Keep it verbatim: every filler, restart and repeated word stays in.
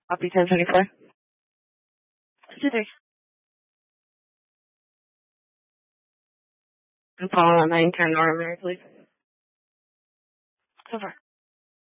Copy ten twenty-four. two three. And follow on nine ten Nora Mary, please. So far.